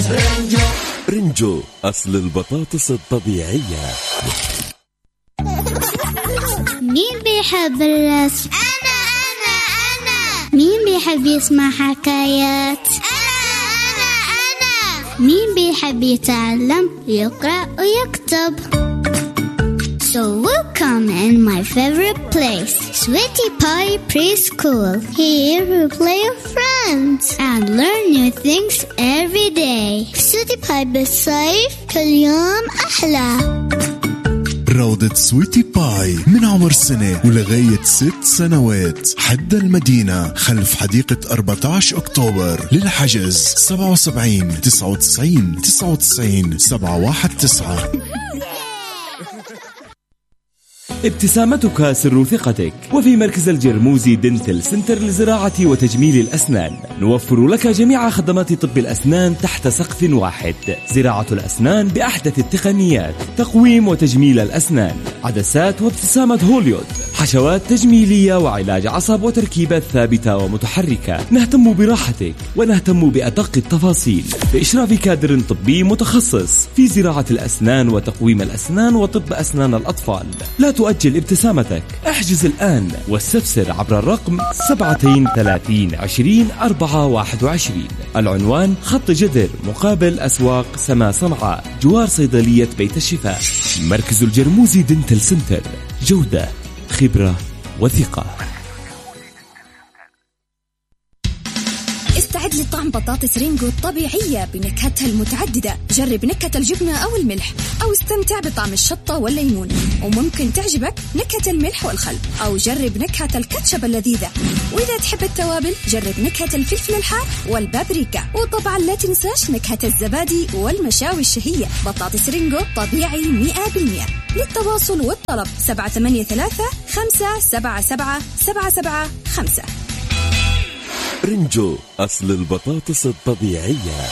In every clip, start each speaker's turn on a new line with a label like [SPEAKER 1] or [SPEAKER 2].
[SPEAKER 1] رنجو أصل البطاطس الطبيعية.
[SPEAKER 2] مين بيحب الرسم؟ أنا مين بيحب يسمع حكايات؟ أنا مين بيحب يتعلم يقرأ ويكتب؟ So welcome in my favorite place, Sweetie Pie Preschool. Here we play with friends and learn new things every day. Sweetie Pie بالصيف كل يوم أحلى.
[SPEAKER 3] روضة سويتي باي من عمر سنة ولغاية 6 سنوات حد المدينة خلف حديقة 14 أكتوبر. للحجز 77 99 99 719.
[SPEAKER 4] ابتسامتك سر ثقتك. وفي مركز الجرموزي دنتل سنتر لزراعة وتجميل الأسنان نوفر لك جميع خدمات طب الأسنان تحت سقف واحد. زراعة الأسنان بأحدث التقنيات، تقويم وتجميل الأسنان، عدسات وابتسامة هوليود، حشوات تجميلية وعلاج عصب وتركيبات ثابتة ومتحركة. نهتم براحتك ونهتم بأدق التفاصيل بإشراف كادر طبي متخصص في زراعة الأسنان وتقويم الأسنان وطب أسنان الأطفال. لا تؤجل ابتسامتك، احجز الآن واستفسر عبر الرقم 37 20 421. العنوان خط جدر مقابل أسواق سما صنعاء جوار صيدلية بيت الشفاء. مركز الجرموزي دنتل سنتر، جودة خبرة وثقة.
[SPEAKER 5] استعد لطعم بطاطس رينجو الطبيعية بنكهتها المتعددة. جرب نكهة الجبنة أو الملح، أو استمتع بطعم الشطة والليمون. وممكن تعجبك نكهة الملح والخل، أو جرب نكهة الكاتشب اللذيذة. وإذا تحب التوابل جرب نكهة الفلفل الحار والبابريكا. وطبعا لا تنساش نكهة الزبادي والمشاوي الشهية. بطاطس رينجو طبيعي 100%. للتواصل والطلب 783 577 775.
[SPEAKER 1] رنجو أصل البطاطس الطبيعية.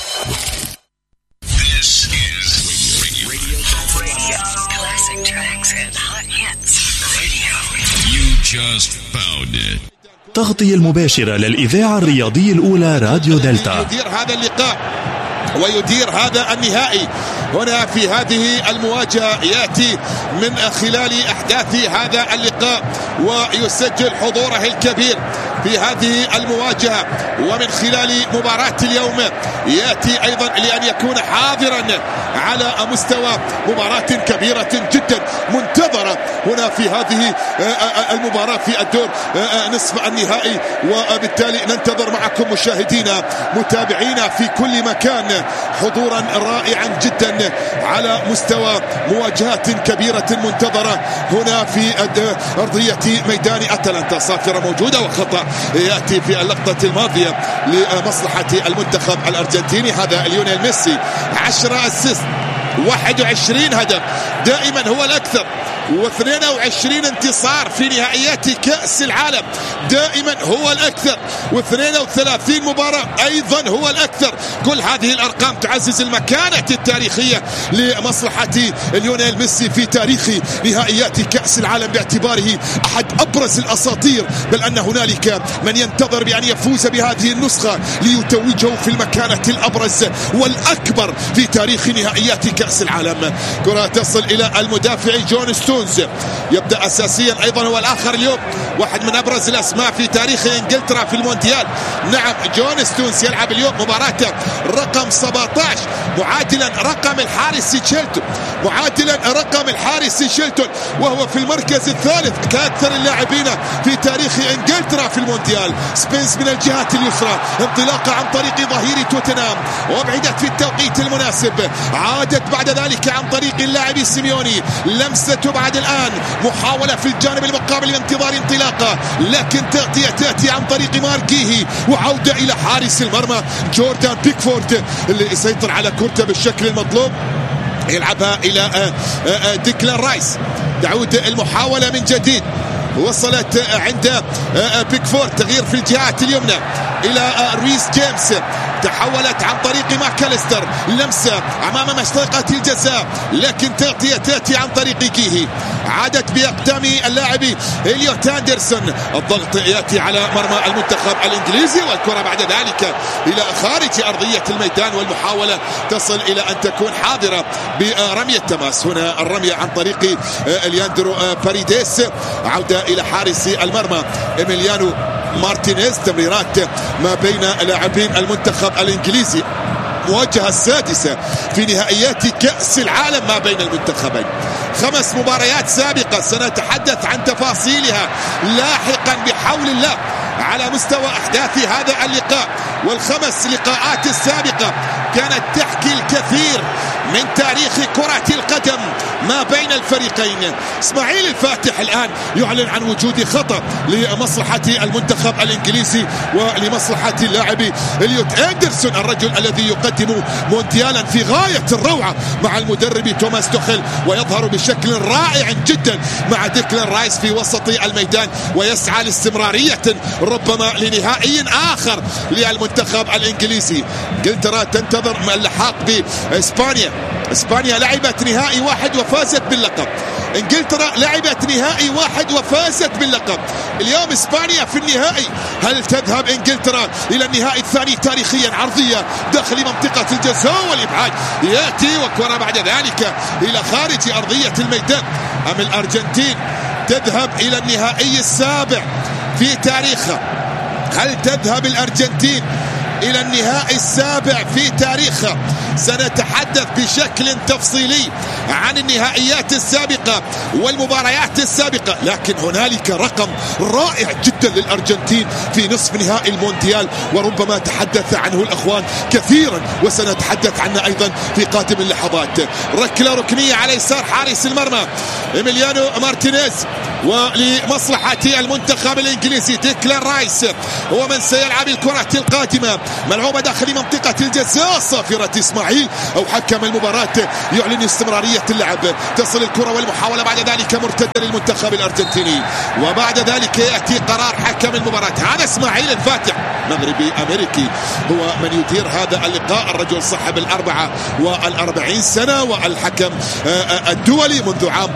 [SPEAKER 6] تغطية المباشرة للإذاعة الرياضية الأولى راديو دلتا.
[SPEAKER 7] يدير هذا اللقاء ويدير هذا النهائي هنا في هذه المواجهة، يأتي من خلال أحداث هذا اللقاء ويسجل حضوره الكبير في هذه المواجهة، ومن خلال مباراة اليوم يأتي أيضا لأن يكون حاضرا على مستوى مباراة كبيرة جدا منتظرة هنا في هذه المباراة في الدور نصف النهائي. وبالتالي ننتظر معكم مشاهدينا متابعينا في كل مكان حضورا رائعا جدا على مستوى مواجهات كبيرة منتظرة هنا في أرضية ميدان أتلانتا. صافرة موجودة وخطأ يأتي في اللقطة الماضية لمصلحة المنتخب الأرجنتيني. هذا ليونيل ميسي 10 أسيست 21 هدف، دائما هو الأكثر، و22 انتصار في نهائيات كأس العالم، دائما هو الأكثر، و32 مباراة أيضا هو الأكثر. كل هذه الأرقام تعزز المكانة التاريخية لمصلحة ليونيل ميسي في تاريخ نهائيات كأس العالم باعتباره أحد أبرز الأساطير، بل أن هنالك من ينتظر بأن يفوز بهذه النسخة ليتوجه في المكانة الأبرز والأكبر في تاريخ نهائيات كأس العالم. كرة تصل إلى المدافع جون ستونز، يبدأ أساسيا أيضا هو الآخر اليوم، واحد من أبرز الأسماء في تاريخ إنجلترا في المونديال. نعم جون ستونز يلعب اليوم مباراته رقم 17 معادلا رقم الحارس شيلتون، وهو في المركز الثالث كأكثر اللاعبين في تاريخ إنجلترا في المونديال. سبينز من الجهة اليسرى، انطلاقة عن طريق ظهير توتنهام وابعدت في التوقيت المناسب، عادت بعد ذلك عن طريق اللاعب سيميوني، لمسته بعد الآن، محاولة في الجانب المقابل بانتظار انطلاقة، لكن تأتي عن طريق ماركيهي، وعودة إلى حارس المرمى جوردان بيكفورد اللي يسيطر على كرته بالشكل المطلوب، يلعبها إلى ديكلان رايس. تعود المحاولة من جديد، وصلت عند بيكفورد، تغيير في الجهات اليمنى إلى ريس جيمس، تحولت عن طريق ماكاليستر، لمسة أمام مشتقة الجزاء لكن تغطية تأتي عن طريق كيهي، عادت بأقدام اللاعب إليوت أندرسون، الضغط يأتي على مرمى المنتخب الإنجليزي والكرة بعد ذلك إلى خارج أرضية الميدان، والمحاولة تصل إلى أن تكون حاضرة برمي التماس. هنا الرمية عن طريق الياندرو باريديس، عودة إلى حارس المرمى إيميليانو مارتينيز، تمريرات ما بين لاعبين المنتخب الإنجليزي، مواجهة السادسة في نهائيات كأس العالم ما بين المنتخبين. 5 مباريات سابقة سنتحدث عن تفاصيلها لاحقا بحول الله على مستوى أحداث هذا اللقاء، وال5 لقاءات السابقة كانت تحكي الكثير من تاريخ كرة القدم ما بين الفريقين. اسماعيل الفاتح الآن يعلن عن وجود خطأ لمصلحة المنتخب الإنجليزي ولمصلحة اللاعب إليوت أندرسون، الرجل الذي يقدم مونديالا في غاية الروعة مع المدرب توماس توخيل، ويظهر بشكل رائع جدا مع ديكلان رايس في وسط الميدان، ويسعى لاستمرارية ربما لنهائي آخر للمنتخب الإنجليزي. انجلترا تنتظر اللحاق بإسبانيا. إسبانيا لعبت نهائي واحد وفازت باللقب، انجلترا لعبت نهائي واحد وفازت باللقب، اليوم إسبانيا في النهائي. هل تذهب انجلترا إلى النهائي الثاني تاريخيا؟ عرضية داخل منطقة الجزاء والإبعاد يأتي، وكرة بعد ذلك إلى خارج أرضية الميدان. أم الأرجنتين تذهب إلى النهائي السابع في تاريخها؟ هل تذهب الأرجنتين إلى النهائي السابع في تاريخها؟ سنتحدث بشكل تفصيلي عن النهائيات السابقة والمباريات السابقة، لكن هنالك رقم رائع جدا للأرجنتين في نصف نهائي المونديال، وربما تحدث عنه الأخوان كثيرا وسنتحدث عنه أيضا في قادم اللحظات. ركلة ركنية على يسار حارس المرمى إيميليانو مارتينيز، ولمصلحة المنتخب الإنجليزي ديكلان رايس هو من سيلعب الكرة القادمة، ملعوبة داخل منطقة الجزاء. صافرة إسماعيل أو حكم المباراة يعلن استمرارية اللعب، تصل الكرة والمحاولة بعد ذلك مرتدة للمنتخب الأرجنتيني، وبعد ذلك يأتي قرار حكم المباراة. هذا إسماعيل الفاتح مغربي أمريكي هو من يدير هذا اللقاء، الرجل صاحب 44 سنة والحكم الدولي منذ عام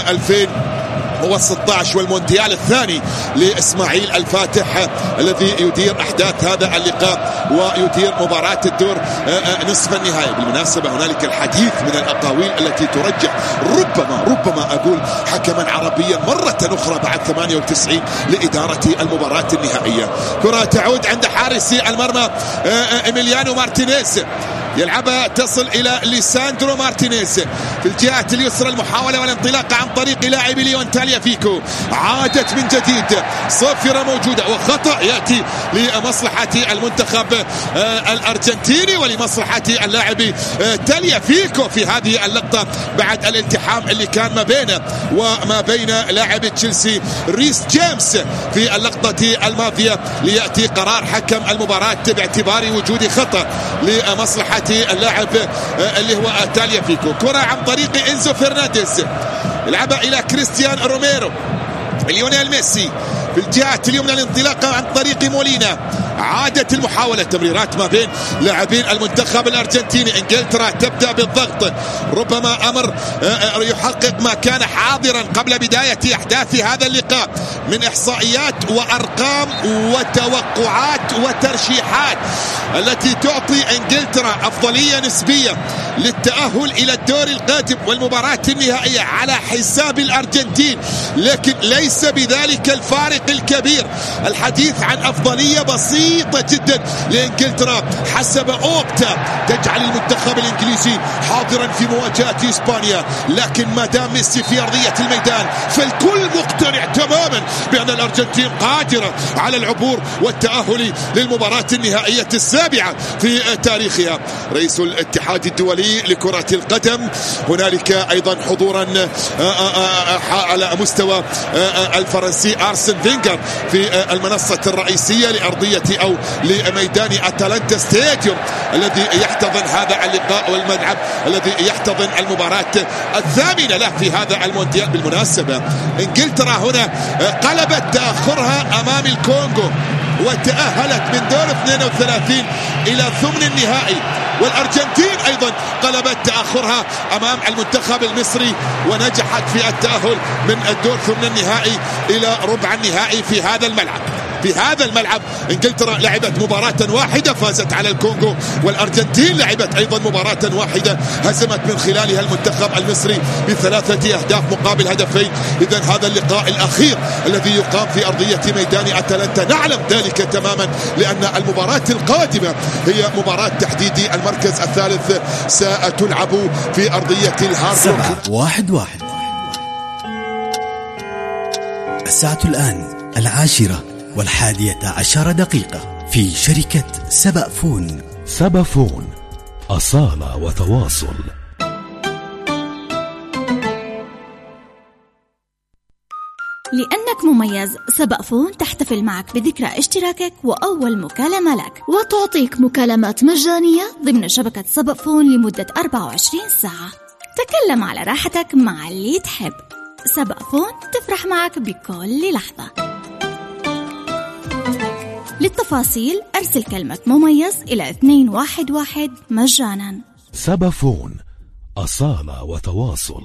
[SPEAKER 7] 2016 والمونديال الثاني لإسماعيل الفاتح الذي يدير أحداث هذا اللقاء ويدير مباراة الدور نصف النهائي. بالمناسبة هنالك الحديث من الأقاويل التي ترجح ربما أقول حكما عربيا مرة أخرى بعد 98 لإدارة المباراة النهائية. كرة تعود عند حارس المرمى إيميليانو مارتينيز، يلعبها تصل إلى ليساندرو مارتينيز في الجهة اليسرى، المحاولة والانطلاق عن طريق لاعب ليون تاليافيكو، عادت من جديد، صافرة موجودة وخطأ يأتي لمصلحة المنتخب الأرجنتيني ولمصلحة اللاعب تاليافيكو في هذه اللقطة بعد الالتحام اللي كان ما بينه وما بين لاعب تشيلسي ريس جيمس في اللقطة الماضية، ليأتي قرار حكم المباراة باعتبار وجود خطأ لمصلحة اللاعب اللي هو تاليافيكو. كرة عن طريق إنزو فرنانديز، يلعبها إلى كريستيان روميرو، ليونيل ميسي في الجهة اليمنى، الانطلاق عن طريق مولينا، عادت المحاولة، تمريرات ما بين لاعبين المنتخب الأرجنتيني. انجلترا تبدأ بالضغط، ربما أمر يحقق ما كان حاضرا قبل بداية أحداث هذا اللقاء من إحصائيات وأرقام وتوقعات وترشيحات التي تعطي انجلترا أفضلية نسبية للتأهل إلى الدور القادم والمباراة النهائية على حساب الأرجنتين، لكن ليس بذلك الفارق الكبير. الحديث عن أفضلية بسيطة جدا لإنجلترا حسب أوبتا تجعل المنتخب الإنجليزي حاضرا في مواجهة إسبانيا، لكن ما دام ميسي في أرضية الميدان فالكل مقتنع تماما بأن الأرجنتين قادرة على العبور والتأهل للمباراة النهائية السابعة في تاريخها. رئيس الاتحاد الدولي لكرة القدم، هنالك أيضا حضورا على مستوى الفرنسي أرسن فينغر في المنصة الرئيسية لأرضية أو لميدان أتلانتا ستاديوم الذي يحتضن هذا اللقاء الملعب الذي يحتضن المباراة الثامنة له في هذا المونديال. بالمناسبة إنجلترا هنا قلبت تأخرها أمام الكونغو وتأهلت من دور 32 إلى ثمن النهائي، والأرجنتين أيضا قلبت تأخرها أمام المنتخب المصري ونجحت في التأهل من الدور ثمن النهائي إلى ربع النهائي في هذا الملعب. في هذا الملعب إنجلترا لعبت مباراة واحدة فازت على الكونغو، والأرجنتين لعبت أيضا مباراة واحدة هزمت من خلالها المنتخب المصري ب3 أهداف مقابل هدفين. إذن هذا اللقاء الأخير الذي يقام في أرضية ميدان أتلانتا نعلم ذلك تماما، لأن المباراة القادمة هي مباراة تحديد المركز الثالث ستلعب في أرضية الهارد روك.
[SPEAKER 8] 1-1. الساعة الآن 10:11 في شركة سبأفون.
[SPEAKER 6] سبأفون، أصالة وتواصل.
[SPEAKER 9] لأنك مميز، سبأفون تحتفل معك بذكرى اشتراكك وأول مكالمة لك، وتعطيك مكالمات مجانية ضمن شبكة سبأفون لمدة 24 ساعة. تكلم على راحتك مع اللي تحب. سبأفون تفرح معك بكل لحظة. للتفاصيل أرسل كلمة مميز إلى 211 مجانا.
[SPEAKER 6] سبأفون، أصالة وتواصل.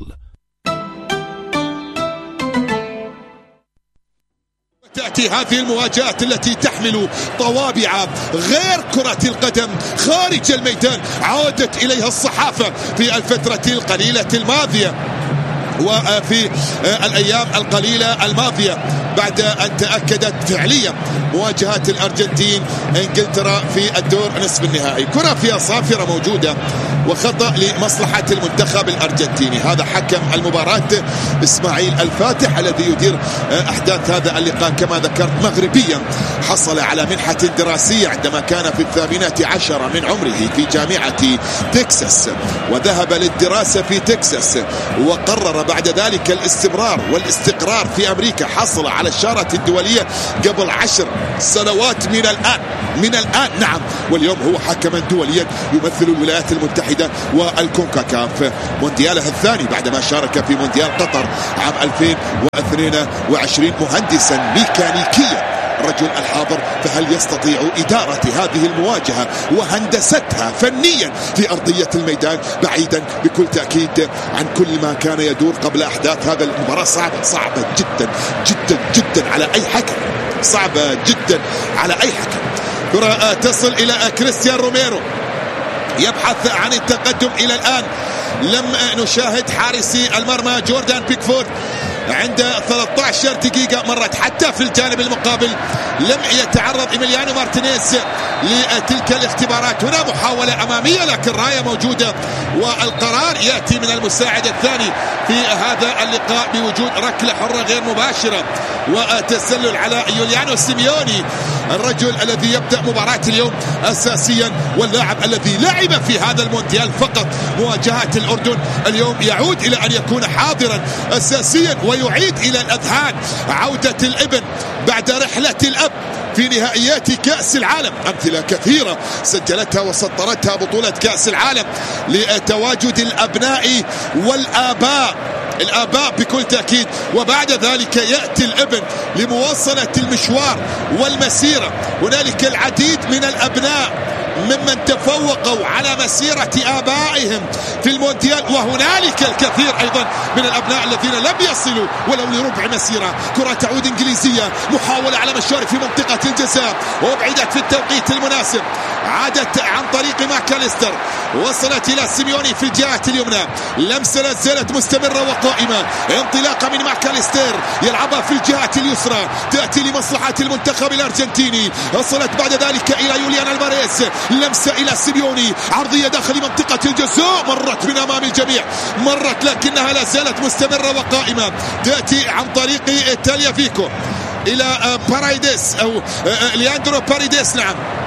[SPEAKER 7] تأتي هذه المواجهات التي تحمل طوابع غير كرة القدم خارج الميدان عادت إليها الصحافة في الفترة القليلة الماضية وفي الأيام القليلة الماضية بعد أن تأكدت فعليا مواجهة الأرجنتين إنجلترا في الدور نصف النهائي. كرة فيها صافرة موجودة وخطأ لمصلحة المنتخب الأرجنتيني. هذا حكم المباراة إسماعيل الفاتح الذي يدير أحداث هذا اللقاء كما ذكرت مغربيا، حصل على منحة دراسية عندما كان في 18 من عمره في جامعة تكساس، وذهب للدراسة في تكساس وقرر بعد ذلك الاستمرار والاستقرار في أمريكا. حصل على الشارة الدولية قبل 10 سنوات من الآن نعم، واليوم هو حكما دوليا يمثل الولايات المتحدة والكونكاكاف. مونديالها الثاني بعدما شارك في مونديال قطر عام 2022 مهندسا ميكانيكيا الرجل الحاضر. فهل يستطيع إدارة هذه المواجهة وهندستها فنيا في أرضية الميدان بعيدا بكل تأكيد عن كل ما كان يدور قبل أحداث هذا المباراة؟ صعبة جدا جدا جدا على أي حكم، صعبة جدا على أي حكم. كرة تصل إلى كريستيان روميرو يبحث عن التقدم. إلى الآن لم نشاهد حارسي المرمى جوردان بيكفورد عند 13 دقيقة مرت حتى في الجانب المقابل. لم يتعرض إيميليانو مارتينيز لتلك الاختبارات. هنا محاولة أمامية لكن راية موجودة، والقرار يأتي من المساعد الثاني في هذا اللقاء بوجود ركلة حرة غير مباشرة وتسلل على يوليانو سيميوني، الرجل الذي يبدأ مباراة اليوم أساسيا واللاعب الذي لعب في هذا المونديال فقط مواجهة الأردن. اليوم يعود إلى أن يكون حاضرا أساسيا ويعيد إلى الأذهان عودة الابن بعد رحلة الأب في نهائيات كأس العالم. أمثلة كثيرة سجلتها وسطرتها بطولة كأس العالم لتواجد الأبناء والآباء، الآباء بكل تأكيد، وبعد ذلك يأتي الابن لمواصلة المشوار والمسيرة. هنالك العديد من الأبناء ممن تفوقوا على مسيرة آبائهم في المونديال، وهنالك الكثير أيضا من الأبناء الذين لم يصلوا ولو لربع مسيرة. كرة تعود إنجليزية، محاولة على مشوار في منطقة الجزاء وابعدت في التوقيت المناسب، عادت عن طريق ماكاليستر وصلت إلى سيميوني في الجهة اليمنى. لمسة لا زالت مستمرة وقائمة، انطلاقة من ماكاليستر يلعبها في الجهة اليسرى تأتي لمصلحة المنتخب الأرجنتيني. وصلت بعد ذلك إلى يوليان ألفاريز، لمسة إلى سيميوني، عرضية داخل منطقة الجزاء، مرت من أمام الجميع، مرت لكنها لا زالت مستمرة وقائمة. تأتي عن طريق تاليافيكو إلى بارايديس أو لياندرو باريديس، نعم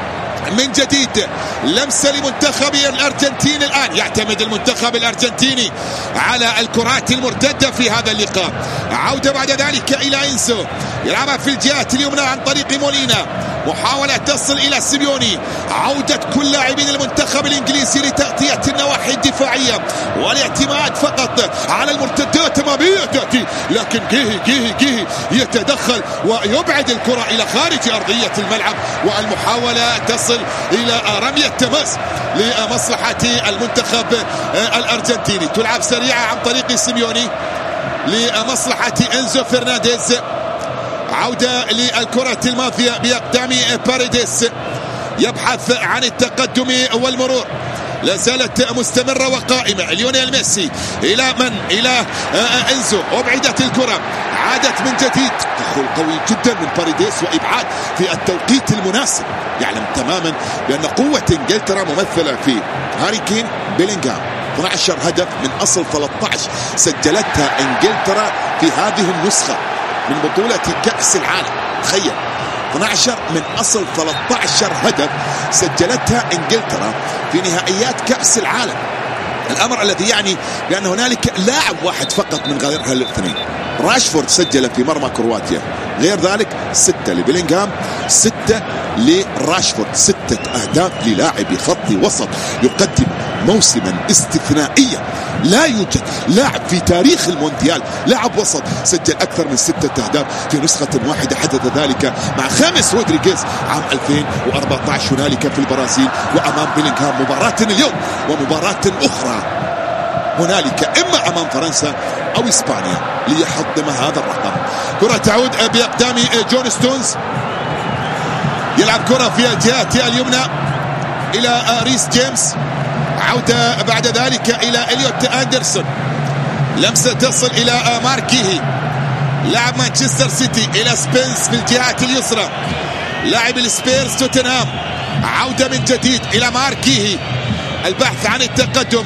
[SPEAKER 7] من جديد لمسة لمنتخب الأرجنتين. الآن يعتمد المنتخب الأرجنتيني على الكرات المرتدة في هذا اللقاء. عودة بعد ذلك إلى إنزو، يلعبها في الجهة اليمنى عن طريق مولينا، محاولة تصل إلى سيميوني. عودة كل لاعبين المنتخب الإنجليزي لتغطية النواحي الدفاعية والاعتماد فقط على المرتدات الأمامية تأتي، لكن جيهي يتدخل ويبعد الكرة إلى خارج أرضية الملعب، والمحاولة تصل إلى رمية التماس لمصلحة المنتخب الأرجنتيني. تلعب سريعة عن طريق سيميوني لمصلحة إنزو فرنانديز. عودة للكرة الماضية بأقدام باريديس، يبحث عن التقدم والمرور، لا زالت مستمرة وقائمة. ليونيل ميسي إلى من؟ إلى إنزو، أبعدت الكرة، عادت من جديد. دخول قوي جدا من باريديس وإبعاد في التوقيت المناسب. يعلم تماما بأن قوة إنجلترا ممثلة في هاري كين، بيلينغهام. 12 هدف من أصل 13 سجلتها إنجلترا في هذه النسخة من بطولة كأس العالم. تخيل 12 من أصل 13 هدف سجلتها إنجلترا في نهائيات كأس العالم. الأمر الذي يعني بأن هنالك لاعب واحد فقط من غير الاثنين. راشفورد سجل في مرمى كرواتيا، غير ذلك 6 لبيلينغهام، 6 لراشفورد. 6 أهداف للاعب خط وسط يقدم موسما استثنائيا. لا يوجد لاعب في تاريخ المونديال، لاعب وسط، سجل أكثر من 6 أهداف في نسخة واحدة. حدث ذلك مع خامس رودريغيز عام 2014 هنالك في البرازيل، وأمام بيلينغهام مباراة اليوم ومباراة أخرى هنالك إما أمام فرنسا أو إسبانيا ليحطم هذا الرقم. كرة تعود بأقدام جون ستونز، يلعب كرة في الجهة اليمنى إلى ريس جيمس. عودة بعد ذلك إلى إليوت أندرسون، لمسة تصل إلى ماركيهي لاعب مانشستر سيتي، إلى سبنس في الجهة اليسرى لاعب السبيرز توتنهام. عودة من جديد إلى ماركيهي، البحث عن التقدم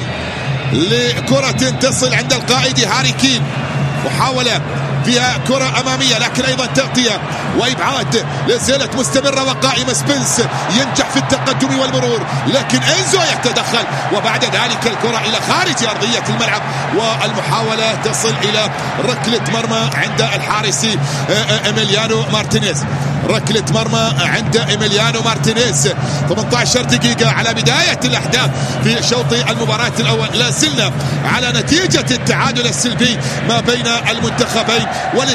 [SPEAKER 7] لكرة تصل عند القائد هاري كين. محاولة فيها كرة أمامية لكن أيضا تغطية وإبعاد، لازالت مستمرة وقائمة. سبنس ينجح في التقدم والمرور لكن إنزو يتدخل، وبعد ذلك الكرة إلى خارج أرضية الملعب، والمحاولة تصل إلى ركلة مرمى عند الحارس إيميليانو مارتينيز. ركلة مرمى عند إيميليانو مارتينيز. 18 دقيقة على بداية الأحداث في شوط المباراة الأول. لا زلنا على نتيجة التعادل السلبي ما بين المنتخبين.